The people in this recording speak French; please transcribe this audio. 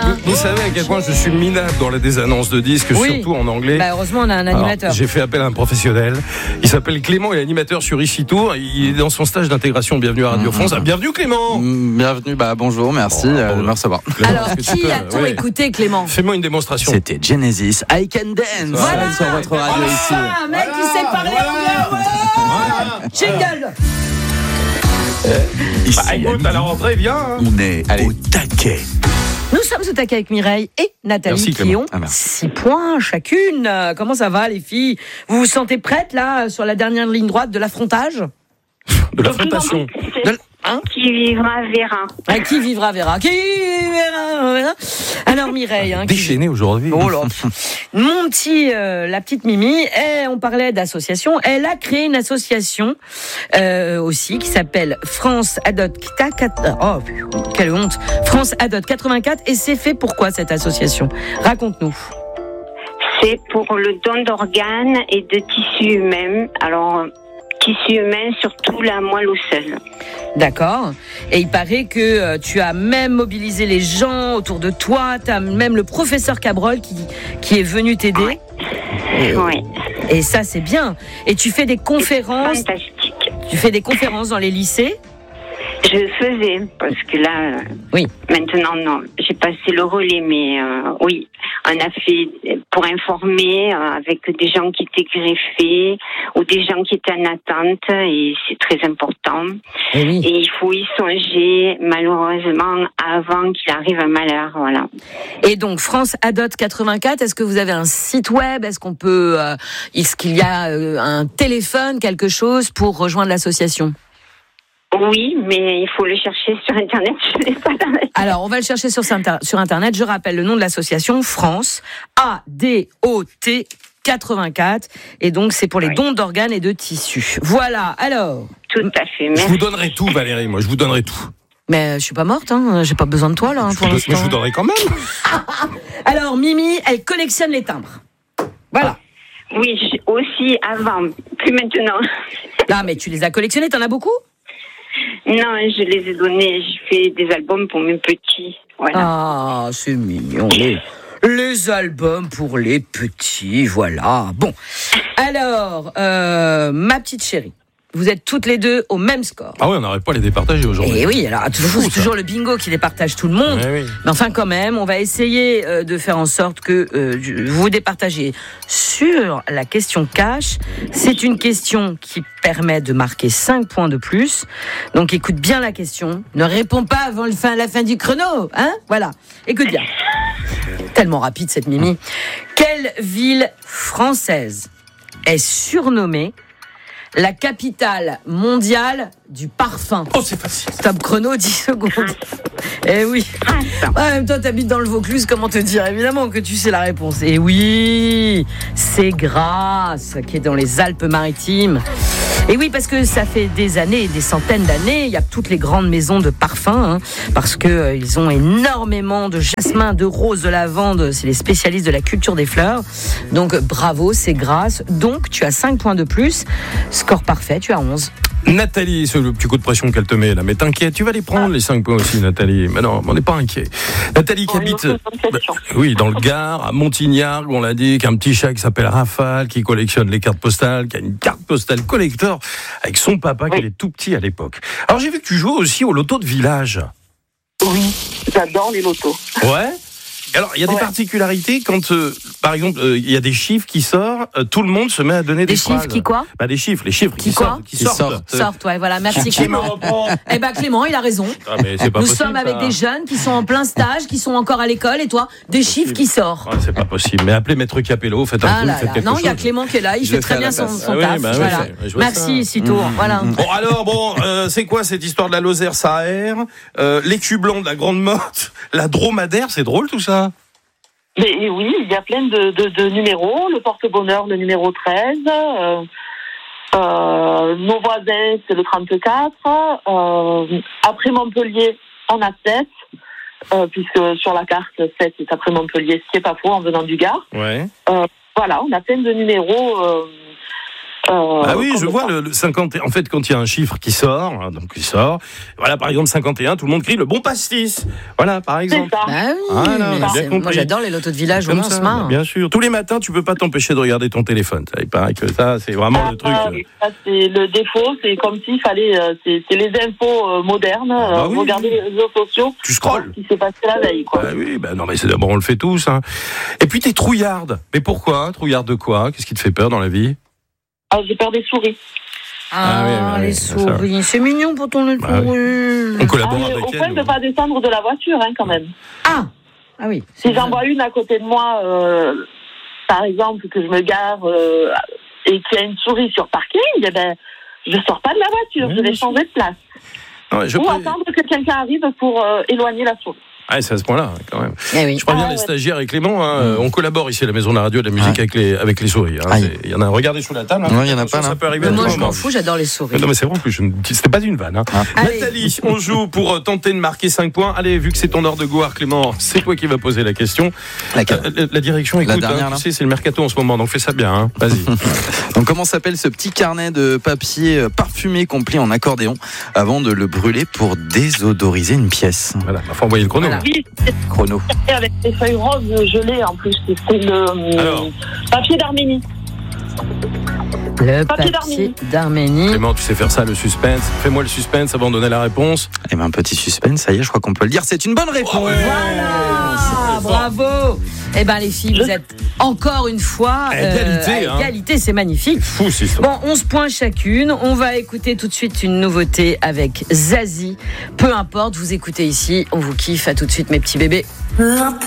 Vous savez à quel point je suis minable dans des annonces de disques, surtout en anglais. Bah heureusement, on a un animateur. Alors, j'ai fait appel à un professionnel. Il s'appelle Clément, il est animateur sur Ici Tour. Il est dans son stage d'intégration. Bienvenue à Radio France. Bienvenue Clément. Bienvenue, bonjour, merci de me recevoir. Alors, qui a-t-on écouté, Clément? Fais-moi une démonstration. C'était Genesis, I Can Dance. Voilà. Sur votre radio ici. Un mec qui sait parler anglais. Jingle. Ici, Écoute, à la rentrée, viens. on est au taquet. Nous sommes au taquet avec Mireille et Nathalie. Merci, qui Clément. ont 6 points chacune. Comment ça va, les filles? Vous vous sentez prêtes, là, sur la dernière ligne droite de l'affrontage? De l'affrontation. Qui vivra verra. Qui vivra verra. Qui verra verra. Alors Mireille, Déchaîné aujourd'hui. Oh là. Mon petit, la petite Mimi, on parlait d'association. Elle a créé une association aussi qui s'appelle France Adopte. Oh, quelle honte. France Adopte 84. Et c'est fait pourquoi cette association? Raconte-nous. C'est pour le don d'organes et de tissus humains. Alors, tissus humains, surtout la moelle osseuse. D'accord. Et il paraît que tu as même mobilisé les gens autour de toi. Tu as même le professeur Cabrol qui est venu t'aider. Oui. Et ça, c'est bien. Et tu fais des conférences. Fantastique. Tu fais des conférences dans les lycées? Je faisais, parce que là, Oui. Maintenant, non. J'ai passé le relais, mais oui, on a fait pour informer avec des gens qui étaient greffés ou des gens qui étaient en attente, et c'est très important. Et oui. Et il faut y songer, malheureusement, avant qu'il arrive un malheur, voilà. Et donc, France Adopte 84, est-ce que vous avez un site web? Est-ce qu'on peut, est-ce qu'il y a un téléphone, quelque chose pour rejoindre l'association? Oui, mais il faut le chercher sur Internet. Je l'ai pas dans la... Alors, on va le chercher sur Internet. Je rappelle le nom de l'association, France ADOT 84. Et donc, c'est pour les dons d'organes et de tissus. Voilà, alors. Tout à fait, Je merci. vous donnerai tout, Valérie, moi, je vous donnerai tout. Mais je suis pas morte, hein. J'ai pas besoin de toi, là, pour l'instant. Mais je vous donnerai quand même. Alors, Mimi, elle collectionne les timbres. Voilà. Oui, aussi avant, plus maintenant. Là, mais tu les as collectionnés, t'en as beaucoup? Non, je les ai donnés, j'ai fait des albums pour mes petits. Voilà. Ah, c'est mignon. Les albums pour les petits, voilà. Bon, alors, ma petite chérie, vous êtes toutes les deux au même score. Ah oui, on n'arrête pas à les départager aujourd'hui. Et oui, alors c'est toujours le bingo qui départage tout le monde. Ouais, oui. Mais enfin, quand même, on va essayer de faire en sorte que vous vous départagez sur la question cash. C'est une question qui permet de marquer 5 points de plus. Donc, écoute bien la question. Ne réponds pas avant la fin du chrono, hein? Voilà. Écoute bien. Tellement rapide, cette Mimi. Quelle ville française est surnommée la capitale mondiale du parfum? Oh, c'est facile. Top chrono, 10 secondes. Eh oui. En même temps, t'habites dans le Vaucluse, comment te dire? Évidemment que tu sais la réponse. Eh oui, c'est Grasse, qui est dans les Alpes-Maritimes. Et oui, parce que ça fait des années, des centaines d'années, il y a toutes les grandes maisons de parfums, hein, parce que ils ont énormément de jasmin, de rose, de lavande. C'est les spécialistes de la culture des fleurs. Donc bravo, c'est Grasse. Donc tu as 5 points de plus. Score parfait, tu as 11. Nathalie, c'est le petit coup de pression qu'elle te met là, mais t'inquiète, tu vas les prendre les 5 points aussi, Nathalie. Mais non, on n'est pas inquiet. Nathalie qui habite dans le Gard, à Montignard, on l'a dit, qui a un petit chat qui s'appelle Rafale, qui collectionne les cartes postales, qui a une carte postale collector avec son papa qui était tout petit à l'époque. Alors j'ai vu que tu jouais aussi au loto de village. Oui, j'adore les lotos. Ouais. Alors, il y a des particularités quand, par exemple, il y a des chiffres qui sortent, tout le monde se met à donner des phrases. Des chiffres qui quoi? Bah, des chiffres, les chiffres qui sortent. Qui sortent. Sortent, ouais, voilà, merci Qui me Clément. reprend? Eh ben Clément, il a raison. Ah, mais c'est pas Nous possible, sommes avec ça. des jeunes qui sont en plein stage, qui sont encore à l'école, et toi, des chiffres qui sortent. Ouais, c'est pas possible. Mais appelez Maître Capello, faites un Ah truc, là faites là. quelque Non, chose. il y a Clément qui est là, il Je fait le très fais à bien la son place. Ah oui, taf. bah oui, Voilà. je vois Merci, ça. Citour. Voilà. Bon, alors, c'est quoi cette histoire de la Lozère, ça aère, l'écu blanc de la Grande Motte, la dromadaire, c'est drôle tout ça? Mais oui, il y a plein de numéros. Le porte-bonheur, le numéro 13. Nos voisins, c'est le 34. Après Montpellier, on a 7. Puisque sur la carte, 7 est après Montpellier, ce qui n'est pas faux en venant du Gard. Ouais. Voilà, on a plein de numéros Ah oui, je vois le 51. En fait, quand il y a un chiffre qui sort, hein, donc il sort. Voilà, par exemple 51, tout le monde crie le bon pastis. Voilà, par exemple. C'est ça. Bah oui, Voilà, on a bien compris. moi j'adore les lotos de village où Comme on se ça, marre. bien sûr. Tous les matins, tu peux pas t'empêcher de regarder ton téléphone. Ça, il paraît que ça, c'est vraiment le truc. Ça, c'est le défaut, c'est comme s'il fallait, c'est les infos modernes, oui. regarder les réseaux sociaux. Tu scrolles. Ce qui s'est passé la veille, quoi. Bah oui, bah non, mais c'est d'abord on le fait tous. Hein. Et puis t'es trouillarde. Mais pourquoi? Trouillarde de quoi? Qu'est-ce qui te fait peur dans la vie? Ah, j'ai peur des souris. Ah, les souris, c'est mignon pour ton souris. On collabore Au avec point elle. de ne pas descendre de la voiture, quand même. Ah oui. Si j'en vois une à côté de moi, par exemple, que je me gare et qu'il y a une souris sur parking, eh ben, je sors pas de la voiture, je vais changer de place. Ou attendre que quelqu'un arrive pour éloigner la souris. Ah, c'est à ce point-là, quand même. Eh oui. Je préviens les stagiaires et Clément, hein, on collabore ici à la Maison de la Radio de la musique avec les souris. Hein. Il y en a, regardez sous la table. Hein. Non, il y en a pas là. Ça peut arriver. Moi, je m'en fous, j'adore les souris. Non, mais c'est vrai, en plus, c'était pas une vanne. Hein. Nathalie, on joue pour tenter de marquer 5 points. Allez, vu que c'est ton heure de gloire, Clément, c'est toi qui vas poser la question. La direction, écoute, dernière, tu sais, c'est le mercato en ce moment, donc fais ça bien. Hein. Vas-y. Donc, comment s'appelle ce petit carnet de papier parfumé qu'on plie en accordéon avant de le brûler pour désodoriser une pièce? Voilà, il faut envoyer le chrono. Voilà. Oui, Chrono. avec les feuilles roses gelées en plus. C'est le papier d'Arménie. Le Papier papier d'Arménie. Clément, tu sais faire ça, le suspense. Fais-moi le suspense avant de donner la réponse. Eh ben, petit suspense, ça y est, je crois qu'on peut le dire. C'est une bonne réponse. Voilà, bravo. Eh ben les filles, vous êtes encore une fois à égalité. À égalité, c'est magnifique. Fou, c'est ça. Bon, 11 points chacune. On va écouter tout de suite une nouveauté avec Zazie. Peu importe, vous écoutez ici, on vous kiffe. À tout de suite, mes petits bébés.